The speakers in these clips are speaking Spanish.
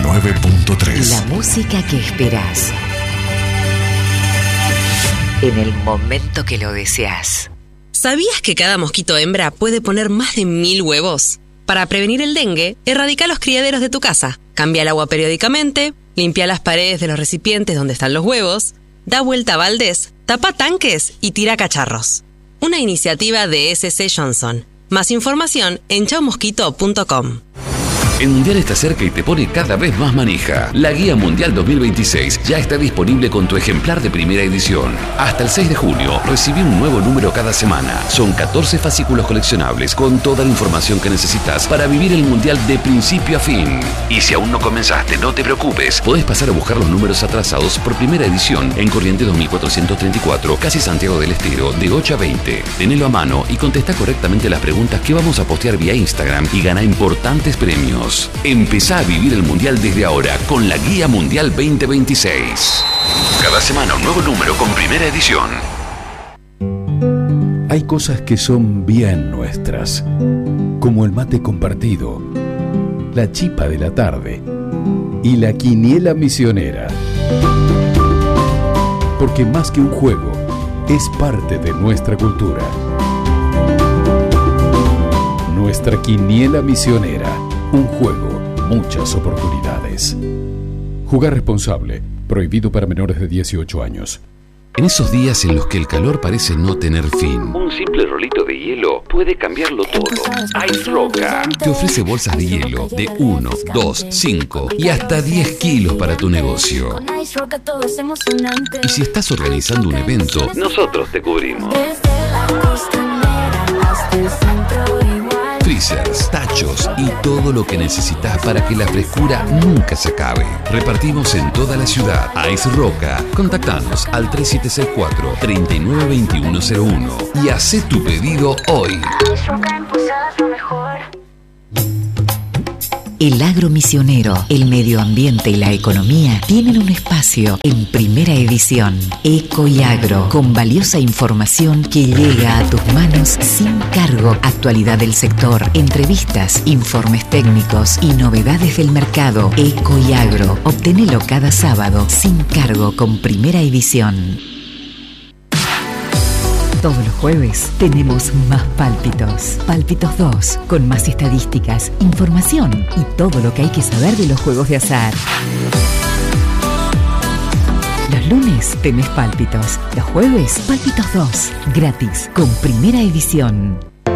89.3. La música que esperás en el momento que lo deseas. ¿Sabías que cada mosquito hembra puede poner más de 1000 huevos? Para prevenir el dengue, erradica los criaderos de tu casa. Cambia el agua periódicamente, limpia las paredes de los recipientes donde están los huevos, da vuelta a baldes, tapa tanques y tira cacharros. Una iniciativa de SC Johnson. Más información en chaumosquito.com. El Mundial está cerca y te pone cada vez más manija. La Guía Mundial 2026 ya está disponible con tu ejemplar de primera edición. Hasta el 6 de junio, recibí un nuevo número cada semana. Son 14 fascículos coleccionables con toda la información que necesitas para vivir el Mundial de principio a fin. Y si aún no comenzaste, no te preocupes. Podés pasar a buscar los números atrasados por primera edición en Corrientes 2434, casi Santiago del Estero, de 8 a 20. Tenelo a mano y contesta correctamente las preguntas que vamos a postear vía Instagram y gana importantes premios. Empezá a vivir el Mundial desde ahora con la Guía Mundial 2026. Cada semana un nuevo número con primera edición. Hay cosas que son bien nuestras, como el mate compartido, la chipa de la tarde y la quiniela misionera. Porque más que un juego, es parte de nuestra cultura. Nuestra quiniela misionera. Un juego, muchas oportunidades. Jugar responsable. Prohibido para menores de 18 años. En esos días en los que el calor parece no tener fin, un simple rolito de hielo puede cambiarlo todo. Ice Roca te ofrece bolsas de hielo de 1, 2, 5 y hasta 10 kilos para tu negocio. Y si estás organizando un evento, nosotros te cubrimos. Freezers, tachos y todo lo que necesitas para que la frescura nunca se acabe. Repartimos en toda la ciudad. Ice Roca. Contactanos al 3764-392101 y hacé tu pedido hoy. El agro misionero, el medio ambiente y la economía tienen un espacio en primera edición. Eco y Agro, con valiosa información que llega a tus manos sin cargo. Actualidad del sector, entrevistas, informes técnicos y novedades del mercado. Eco y Agro, obtenelo cada sábado sin cargo con primera edición. Todos los jueves tenemos más Pálpitos. Pálpitos 2, con más estadísticas, información y todo lo que hay que saber de los juegos de azar. Los lunes tenés Pálpitos. Los jueves, Pálpitos 2, gratis, con primera edición.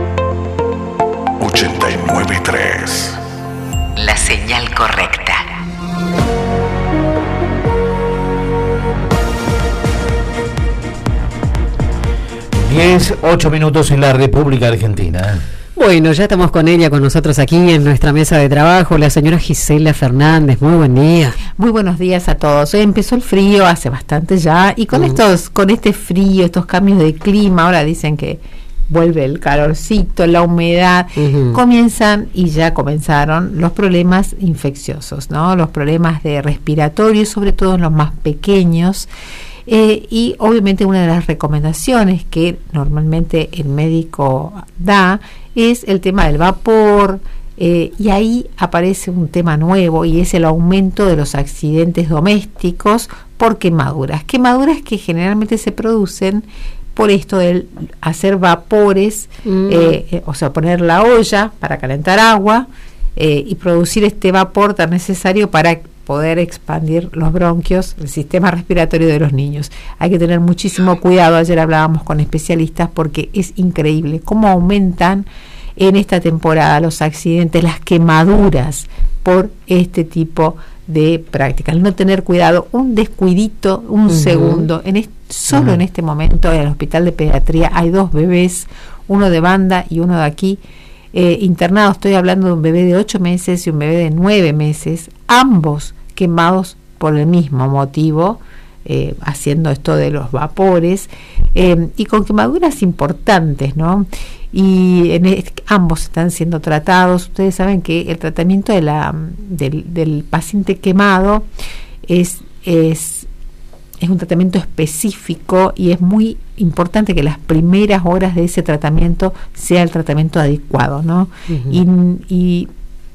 89.3. La señal correcta. 8 minutos en la República Argentina. Bueno, ya estamos con ella, con nosotros aquí en nuestra mesa de trabajo, la señora Gisela Fernández. Muy buen día. Muy buenos días a todos. Hoy empezó el frío hace bastante ya y con este frío, estos cambios de clima, ahora dicen que vuelve el calorcito, la humedad, comienzan y ya comenzaron los problemas infecciosos, ¿no? Los problemas de respiratorio, sobre todo en los más pequeños. Y obviamente una de las recomendaciones que normalmente el médico da es el tema del vapor, y ahí aparece un tema nuevo y es el aumento de los accidentes domésticos por quemaduras que generalmente se producen por esto de hacer vapores, o sea, poner la olla para calentar agua y producir este vapor tan necesario para poder expandir los bronquios, el sistema respiratorio de los niños. Hay que tener muchísimo cuidado. Ayer hablábamos con especialistas porque es increíble cómo aumentan en esta temporada los accidentes, las quemaduras por este tipo de prácticas. Al no tener cuidado, un descuidito, un segundo, solo en este momento en el hospital de pediatría hay 2 bebés, uno de banda y uno de aquí, internados. Estoy hablando de un bebé de 8 meses y un bebé de 9 meses, ambos quemados por el mismo motivo, haciendo esto de los vapores, y con quemaduras importantes, ¿no? Y ambos están siendo tratados. Ustedes saben que el tratamiento del paciente quemado es un tratamiento específico y es muy importante que las primeras horas de ese tratamiento sea el tratamiento adecuado, ¿no? Y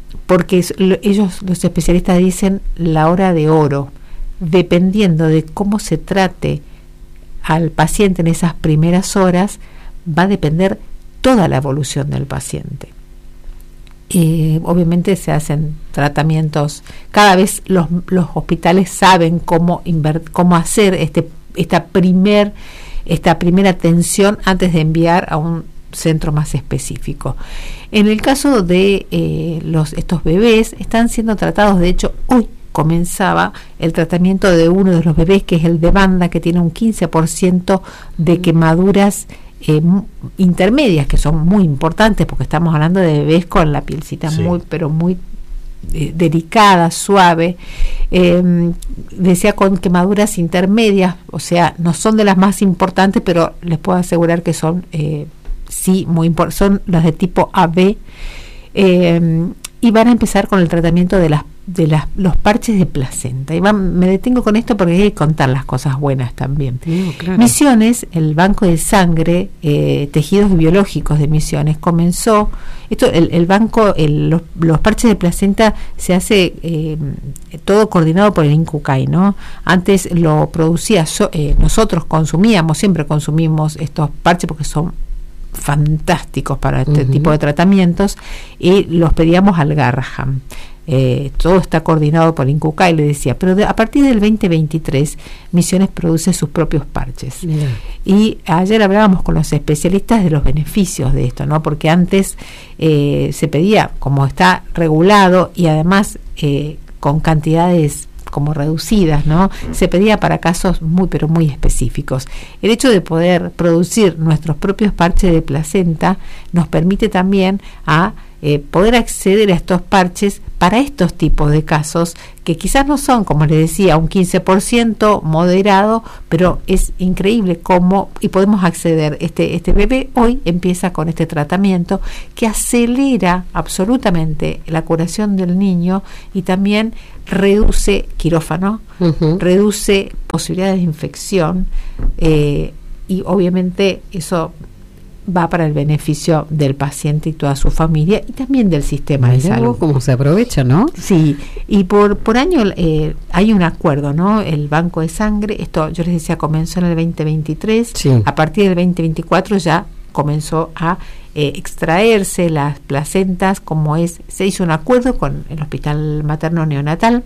porque ellos, los especialistas, dicen la hora de oro, dependiendo de cómo se trate al paciente en esas primeras horas, va a depender toda la evolución del paciente. Obviamente se hacen tratamientos, cada vez los hospitales saben cómo hacer esta primera atención antes de enviar a un centro más específico. En el caso de estos bebés, están siendo tratados, de hecho hoy comenzaba el tratamiento de uno de los bebés, que es el de banda, que tiene un 15% de quemaduras intermedias, que son muy importantes porque estamos hablando de bebés con la pielcita muy delicada, suave, decía con quemaduras intermedias, o sea, no son de las más importantes, pero les puedo asegurar que son muy importantes, son las de tipo AB, y van a empezar con el tratamiento de los parches de placenta. Y me detengo con esto porque hay que contar las cosas buenas también. Claro. Misiones, el banco de sangre, tejidos biológicos de Misiones, comenzó esto, el banco, los parches de placenta se hace todo coordinado por el INCUCAI, ¿no? Antes lo producía, nosotros siempre consumimos estos parches porque son fantásticos para este tipo de tratamientos, y los pedíamos al Garrahan. Todo está coordinado por INCUCAI, le decía, pero a partir del 2023 Misiones produce sus propios parches. Y ayer hablábamos con los especialistas de los beneficios de esto, ¿no? Porque antes se pedía, como está regulado y además con cantidades como reducidas, ¿no? Se pedía para casos pero muy específicos. El hecho de poder producir nuestros propios parches de placenta nos permite también poder acceder a estos parches para estos tipos de casos que quizás no son, como les decía, un 15% moderado, pero es increíble cómo y podemos acceder. Este bebé hoy empieza con este tratamiento que acelera absolutamente la curación del niño y también reduce quirófano, reduce posibilidades de infección, y obviamente eso va para el beneficio del paciente y toda su familia, y también del sistema de salud. ¿Cómo se aprovecha, no? Sí, y por año hay un acuerdo, ¿no? El banco de sangre, esto yo les decía, comenzó en el 2023, a partir del 2024 ya comenzó a extraerse las placentas, se hizo un acuerdo con el Hospital Materno Neonatal.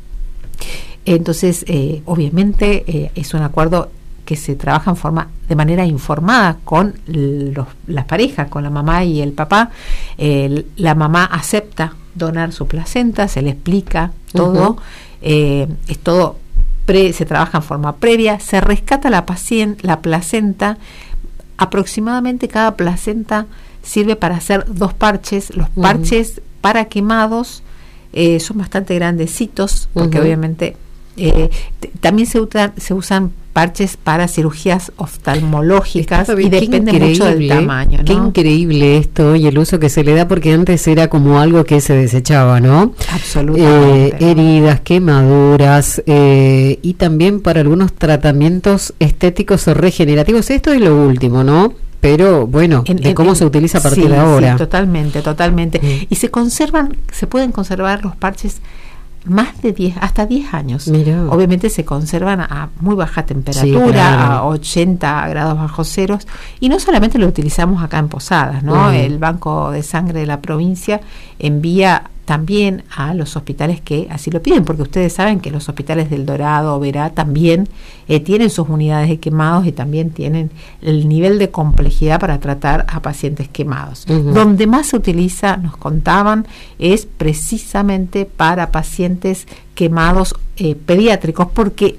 Entonces, obviamente es un acuerdo que se trabaja de manera informada con las parejas, con la mamá y el papá. La mamá acepta donar su placenta, se le explica todo, es todo se trabaja en forma previa, se rescata la placenta. Aproximadamente cada placenta sirve para hacer 2 parches. Los parches para quemados son bastante grandecitos, porque obviamente también se usan parches para cirugías oftalmológicas y depende mucho del tamaño, ¿no? Qué increíble esto y el uso que se le da, porque antes era como algo que se desechaba, ¿no? Absolutamente. Heridas, quemaduras, y también para algunos tratamientos estéticos o regenerativos. Esto es lo último, ¿no? Pero bueno, cómo se utiliza a partir de ahora. Sí, totalmente. Y se pueden conservar los parches más de hasta 10 años. Mirá. Obviamente se conservan a muy baja temperatura, a 80 grados bajo ceros, y no solamente lo utilizamos acá en Posadas, ¿no? El Banco de Sangre de la provincia envía también a los hospitales que así lo piden, porque ustedes saben que los hospitales del Dorado, Verá, también tienen sus unidades de quemados y también tienen el nivel de complejidad para tratar a pacientes quemados. Donde más se utiliza, nos contaban, es precisamente para pacientes quemados pediátricos, porque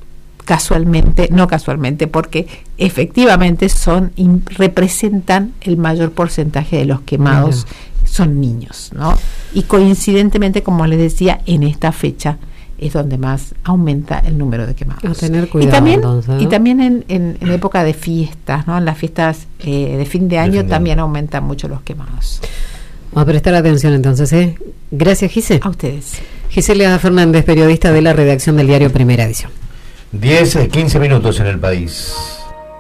porque efectivamente representan el mayor porcentaje de los quemados. Son niños, ¿no? Y coincidentemente, como les decía, en esta fecha es donde más aumenta el número de quemados. A tener cuidado, y también en época de fiestas, ¿no? En las fiestas de fin de año también aumentan mucho los quemados. Vamos a prestar atención entonces, ¿eh? Gracias, Gise. A ustedes. Gisela Fernández, periodista de la redacción del diario Primera Edición. 10-15 minutos en el país.